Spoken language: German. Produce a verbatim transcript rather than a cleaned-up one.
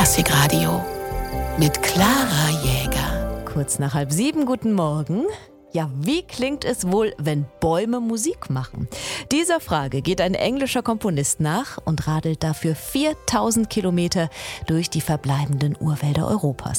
Klassikradio mit Clara Jäger. Kurz nach halb sieben, guten Morgen. Ja, wie klingt es wohl, wenn Bäume Musik machen? Dieser Frage geht ein englischer Komponist nach und radelt dafür viertausend Kilometer durch die verbleibenden Urwälder Europas.